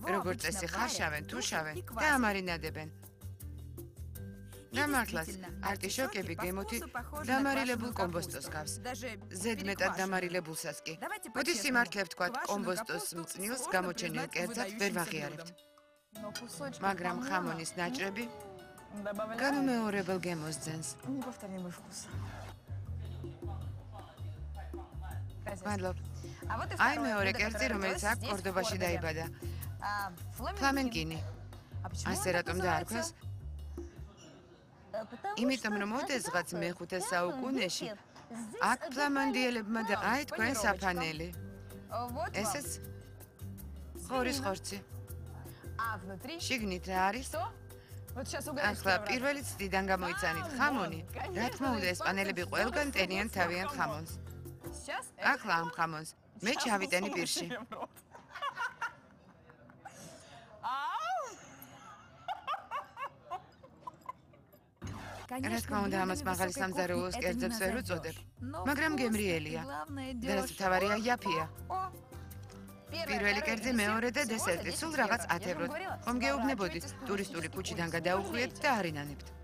როგორც წესი ხარშავენ, თუშავენ და ამარინადებენ. და მართლაც, არტიშოკები გემოთი დამარილებულ კომბოსტოს გავს. ზედმეტად დამარილებულსაც კი. მოდი სიმართლე ვთქვათ, კომბოსტოს მწნილს გამოჩენილ კერძად ვერ ვაღიარებთ. მაგრამ ხამონის ნაჭრები განუმეორებელ გემოს ძენს. მადლობ. აი მეორე კერძი, რომელიც აქ კორდობაში დაიბადა. ფლამენკინი. ასე რატომ დაარქვეს? იმიტომ რომ ოდესღაც მე-5 საუკუნეში აქ ფლამანდიელებმა და აი თქვენ საფანელი. ესეც ხორის ხორცი. შიგნით რა არის? ახლა პირველი ცდიდან გამოიცანით ხამონი. რა თქმა უნდა, ესპანელები ყველგან ტენიან თავიანთ ხამონს. ახლა ამ ხამონს მე ჩავიტენი პირში. რა თქმა უნდა, ამას მაღალი სამზარეულოს კერძებს ვერ უწოდებ, მაგრამ გემრიელია. და რაც მთავარია, იაფია. პირველი კერძი, მეორე და დესერტი, სულ რაღაც 10 ევროდ. ხომ გეუბნებოდით, ტურისტული ქუჩიდან გადაუხვიეთ და არინანებთ.